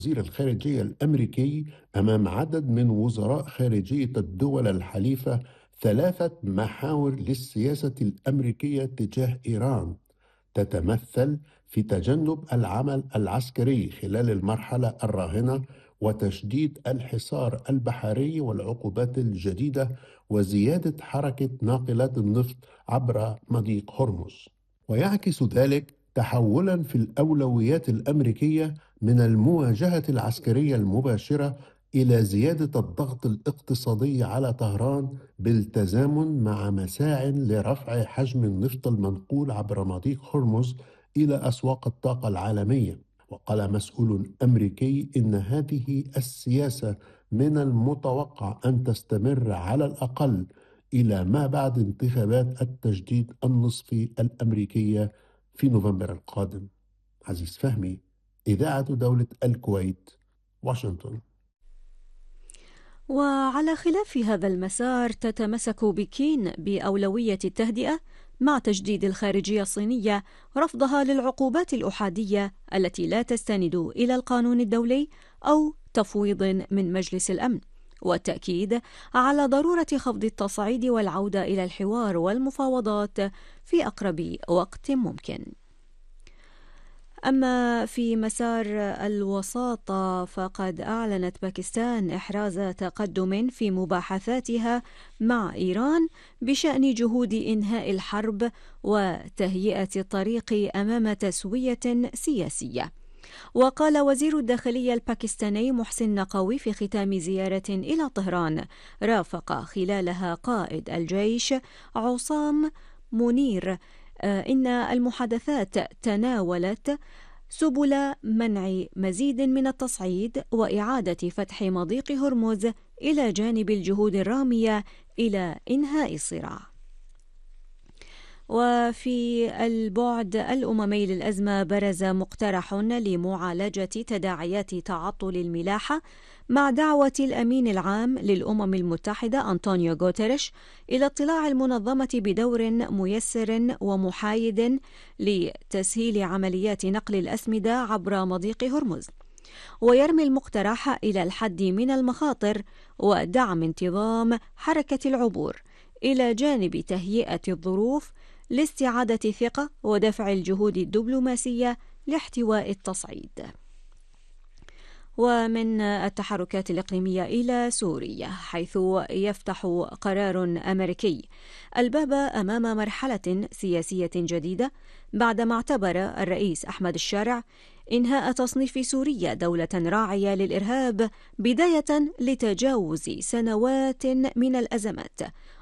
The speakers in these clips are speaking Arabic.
وزير الخارجية الأمريكي أمام عدد من وزراء خارجية الدول الحليفة ثلاثة محاور للسياسة الأمريكية تجاه إيران، تتمثل في تجنب العمل العسكري خلال المرحلة الراهنة، وتشديد الحصار البحري والعقوبات الجديدة، وزيادة حركة ناقلات النفط عبر مضيق هرمز. ويعكس ذلك تحولا في الأولويات الأمريكية من المواجهة العسكرية المباشرة إلى زيادة الضغط الاقتصادي على طهران، بالتزامن مع مساع لرفع حجم النفط المنقول عبر مضيق هرمز إلى أسواق الطاقة العالمية. وقال مسؤول أمريكي إن هذه السياسة من المتوقع أن تستمر على الأقل إلى ما بعد انتخابات التجديد النصفي الأمريكية في نوفمبر القادم. عزيز فهمي، إذاعة دولة الكويت، واشنطن. وعلى خلاف هذا المسار، تتمسك بكين بأولوية التهدئة مع تجديد الخارجية الصينية رفضها للعقوبات الأحادية التي لا تستند إلى القانون الدولي أو تفويض من مجلس الأمن، والتأكيد على ضرورة خفض التصعيد والعودة إلى الحوار والمفاوضات في أقرب وقت ممكن. أما في مسار الوساطة، فقد أعلنت باكستان إحراز تقدم في مباحثاتها مع إيران بشأن جهود إنهاء الحرب وتهيئة الطريق أمام تسوية سياسية. وقال وزير الداخلية الباكستاني محسن نقوي في ختام زيارة إلى طهران رافق خلالها قائد الجيش عصام منير إن المحادثات تناولت سبل منع مزيد من التصعيد وإعادة فتح مضيق هرمز إلى جانب الجهود الرامية إلى إنهاء الصراع. وفي البعد الأممي للأزمة، برز مقترح لمعالجة تداعيات تعطل الملاحة مع دعوة الأمين العام للأمم المتحدة أنطونيو غوتيريش إلى اطلاع المنظمة بدور ميسر ومحايد لتسهيل عمليات نقل الأسمدة عبر مضيق هرمز. ويرمي المقترح إلى الحد من المخاطر ودعم انتظام حركة العبور، إلى جانب تهيئة الظروف لاستعادة الثقة ودفع الجهود الدبلوماسية لاحتواء التصعيد. ومن التحركات الإقليمية إلى سوريا، حيث يفتح قرار أمريكي الباب أمام مرحلة سياسية جديدة بعدما اعتبر الرئيس أحمد الشارع إنهاء تصنيف سوريا دولة راعية للإرهاب بداية لتجاوز سنوات من الأزمات،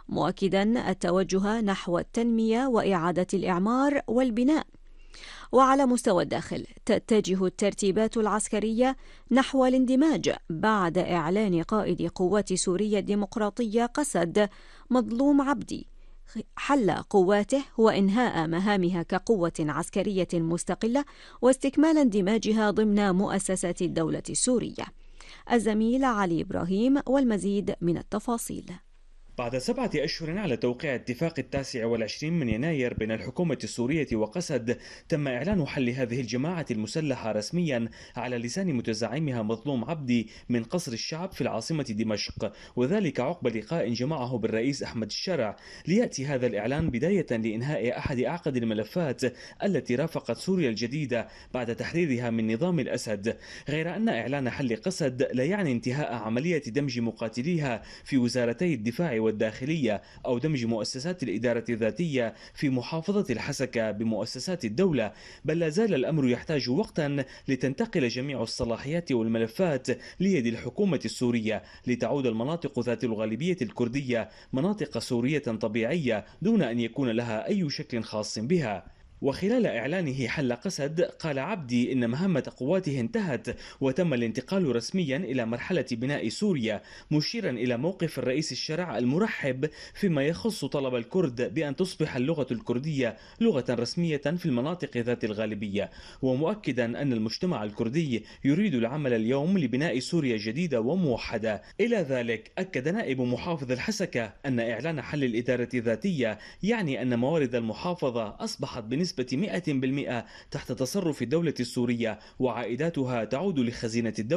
مؤكدا التوجه نحو التنمية وإعادة الإعمار والبناء. وعلى مستوى الداخل، تتجه الترتيبات العسكرية نحو الاندماج بعد إعلان قائد قوات سوريا الديمقراطية قسد مظلوم عبدي حل قواته وإنهاء مهامها كقوة عسكرية مستقلة واستكمال اندماجها ضمن مؤسسات الدولة السورية. الزميل علي إبراهيم والمزيد من التفاصيل. بعد 7 أشهر على توقيع اتفاق 29 من يناير بين الحكومة السورية وقسد، تم إعلان حل هذه الجماعة المسلحة رسميا على لسان متزعمها مظلوم عبدي من قصر الشعب في العاصمة دمشق، وذلك عقب لقاء جمعه بالرئيس أحمد الشرع. ليأتي هذا الإعلان بداية لإنهاء أحد أعقد الملفات التي رافقت سوريا الجديدة بعد تحريرها من نظام الأسد، غير أن إعلان حل قسد لا يعني انتهاء عملية دمج مقاتليها في وزارتي الدفاع والداخلية أو دمج مؤسسات الإدارة الذاتية في محافظة الحسكة بمؤسسات الدولة، بل لا زال الأمر يحتاج وقتا لتنتقل جميع الصلاحيات والملفات ليد الحكومة السورية، لتعود المناطق ذات الغالبية الكردية مناطق سورية طبيعية دون أن يكون لها أي شكل خاص بها. وخلال إعلانه حل قسد، قال عبدي إن مهمة قواته انتهت وتم الانتقال رسميا إلى مرحلة بناء سوريا، مشيرا إلى موقف الرئيس الشرع المرحب فيما يخص طلب الكرد بأن تصبح اللغة الكردية لغة رسمية في المناطق ذات الغالبية، ومؤكدا أن المجتمع الكردي يريد العمل اليوم لبناء سوريا جديدة وموحدة. إلى ذلك، أكد نائب محافظ الحسكة أن إعلان حل الإدارة الذاتية يعني أن موارد المحافظة أصبحت بنسبة 100% تحت تصرف الدولة السورية، وعائداتها تعود لخزينة الدولة.